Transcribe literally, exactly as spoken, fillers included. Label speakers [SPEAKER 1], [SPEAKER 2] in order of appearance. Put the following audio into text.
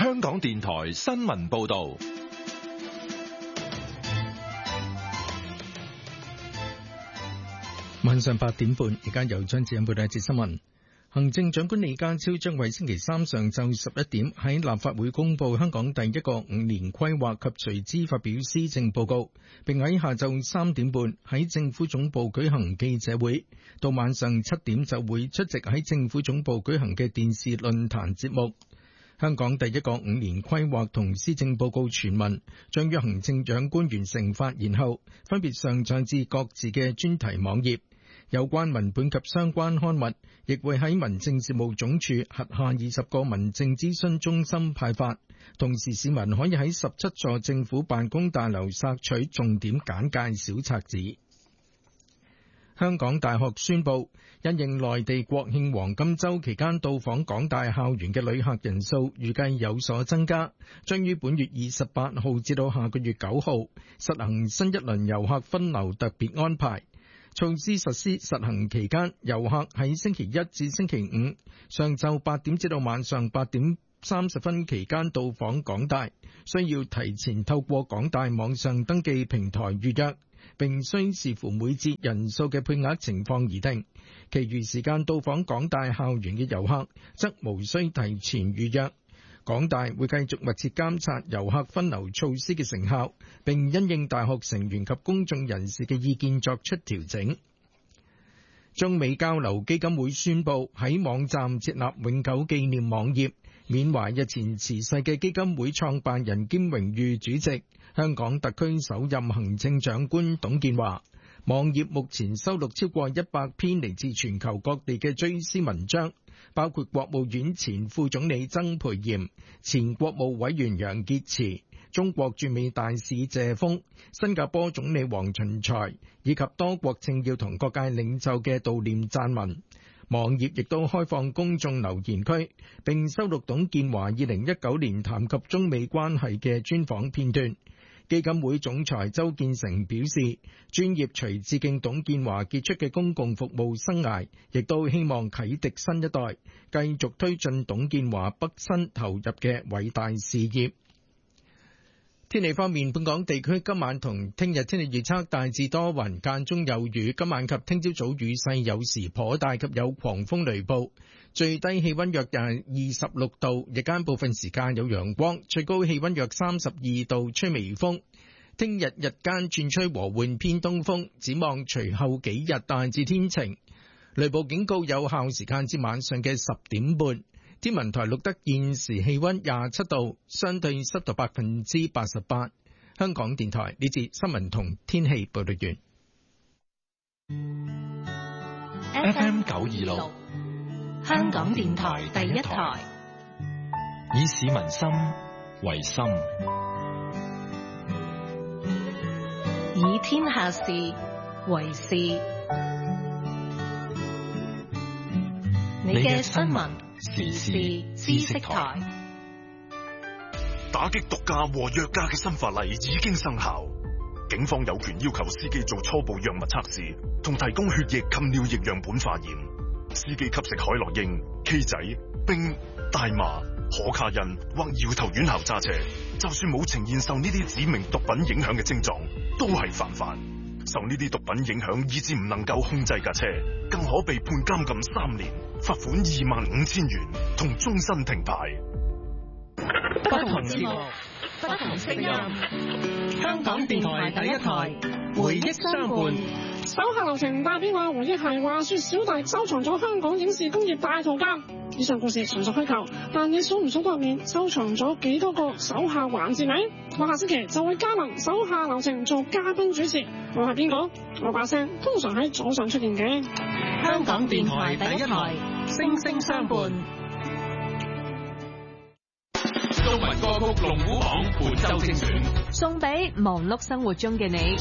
[SPEAKER 1] 香港電台新聞報道。
[SPEAKER 2] 晚上八點半，而家由張子欣報道一節新聞。行政長官李家超將喺星期三上晝十一點喺立法會公布香港第一個五年規劃及隨之發表施政報告，並喺下晝三點半喺政府總部舉行記者會，到晚上七點就會出席喺政府總部舉行嘅電視論壇節目。香港第一個五年規劃同施政報告全文將於行政長官完成發言後，分別上載至各自嘅專題網頁。有關文本及相關刊物亦會喺民政事務總署轄下二十個民政諮詢中心派發，同時市民可以喺十七座政府辦公大樓索取重點簡介小冊子。香港大學宣布，因應內地國慶黃金週期間到訪港大校園嘅旅客人數預計有所增加，將於本月二十八號至到下個月九號實行新一輪遊客分流特別安排。措施實施實行期間，遊客喺星期一至星期五上晝八點至到晚上八點三十分期間到訪港大，需要提前透過港大網上登記平台預約，並需視乎每節人數嘅配額情況而定。其餘時間到訪港大校園嘅遊客則無需提前預約。港大會繼續密切監察遊客分流措施嘅成效，並因應大學成員及公眾人士嘅意見作出調整。中美交流基金會宣布喺網站設立永久紀念網頁，緬懷日前辭世嘅基金會創辦人兼榮譽主席、香港特區首任行政長官董建華。網頁目前收錄超過一百篇嚟自全球各地嘅追思文章，包括國務院前副總理曾培炎、前國務委員楊潔篪、中國駐美大使謝鋒、新加坡總理黃循財以及多國政要同各界領袖嘅悼念撰文。網頁亦都開放公眾留言區，並收錄董建華二零一九年談及中美關係嘅專訪片段。基金會總裁周建成表示，專頁除致敬董建華傑出嘅公共服務生涯，亦都希望啟迪新一代，繼續推進董建華畢生投入嘅偉大事業。天氣方面，本港地區今晚同聽日天氣預測大致多雲，間中有雨，今晚及聽朝早雨勢有時頗大及有狂風雷暴，最低氣溫約二十六度，日間部分時間有陽光，最高氣溫約三十二度，吹微風。聽日日間轉吹和緩偏東風，展望隨後幾日大致天晴，雷暴警告有效時間至晚上嘅十點半。天文台錄得現時氣溫廿七度，相對濕度百分之八十八。香港電台呢節新聞同天氣報道完。
[SPEAKER 1] F M 九二六，
[SPEAKER 3] 香港電台第一台，
[SPEAKER 1] 以市民心為心，
[SPEAKER 3] 以天下事為事。你嘅新聞時事知識台。
[SPEAKER 4] 打擊毒駕和藥駕嘅新法例已經生效，警方有權要求司機做初步藥物測試，同提供血液及尿液樣本化驗。司機吸食海洛因、K 仔、冰、大麻、可卡因或搖頭丸後揸車，就算冇呈現受呢啲指明毒品影響嘅症狀，都係犯法。受呢啲毒品影響以致唔能夠控制架車，更可被判監禁三年、罰款二萬五千元同終身停牌。
[SPEAKER 3] 不同節目，不同聲音。香港電台第一台，回憶相伴。
[SPEAKER 5] 手下留情大變話，回憶係話說小弟收藏咗香港影視工業大圖鑑。以上故事純屬虛構，但你數唔數得入面收藏咗幾多個手下環節呢？我下星期就會加盟手下留情做嘉賓主持。我係邊個？我把聲通常喺早上出現嘅。
[SPEAKER 3] 香港電台第一台，聲聲相伴。
[SPEAKER 1] 中文歌曲龍虎榜本周精選，
[SPEAKER 6] 送俾忙碌生活中嘅你。